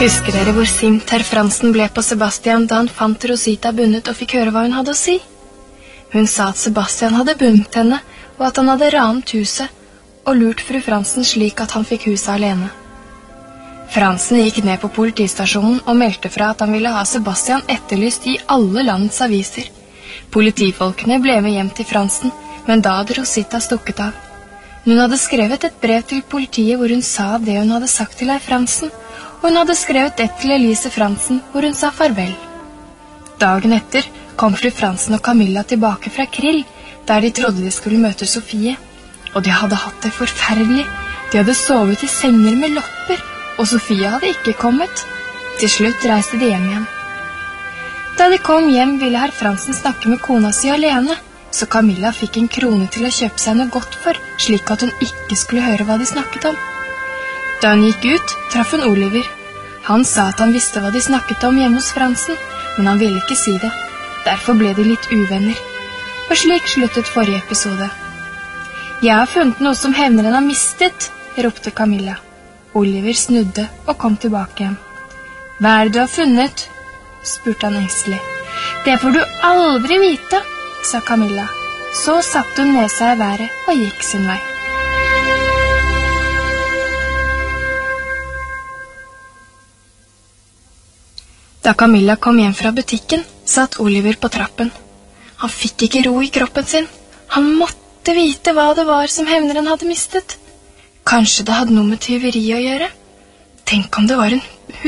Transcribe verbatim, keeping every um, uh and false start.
Husker dere hvor sint herr Fransen ble på Sebastian da han fant Rosita bundet og fikk høre hva hun hadde å si? Hun sa at Sebastian hadde bundet henne, og at han hadde ranet huset, og lurt fru Fransen slik at han fikk huset alene. Fransen gikk ned på politistasjonen og meldte fra at han ville ha Sebastian etterlyst i alle landets aviser. Politifolkene ble med hjem til Fransen, men da hadde Rosita stukket av. Hun hadde skrevet et brev til politiet hvor hun sa det hun hadde sagt til herr Fransen, og hun hadde skrevet et til Elise Fransen hvor hun sa farvel. Dagen etter kom fru Fransen og Camilla tilbake fra Krill, der de trodde de skulle møte Sofie. Og de hadde hatt det forferdelig. De hadde sovet i senger med lopper, og Sofie hadde ikke kommet. Til slutt reiste de hjem igjen. Da de kom hjem ville herr Fransen snakke med kona si alene, så Camilla fikk en krone til å kjøpe seg noe godt for, slik at hun ikke skulle høre hva de snakket om. Da hun gikk ut, traff hun Oliver. Han sa at han visste hva de snakket om hjemme hos Fransen, men han ville ikke si det. Derfor ble de litt uvenner. Og slik sluttet forrige episode. «Jeg har funnet noe som hevneren har mistet», ropte Camilla. Oliver snudde og kom tilbake igjen. «Hva er det du har funnet?» spurte han engstelig. «Det får du aldri vite», sa Camilla. Så satte hun ned seg i været og gikk sin vei. Da Camilla kom hjem fra butikken, satt Oliver på trappen. Han fikk ikke ro i kroppen sin. Han måtte vite hva det var som hevneren hadde mistet. Kanskje det hadde noe med tyveri å gjøre? Tenk om det var en